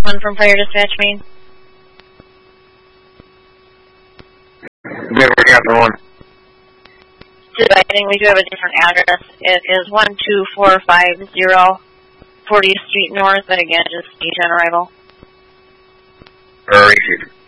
One from Fire Dispatch Main. Never got the one. I think we do have a different address. It is 12450 40th Street North, but again, just station arrival. Receive.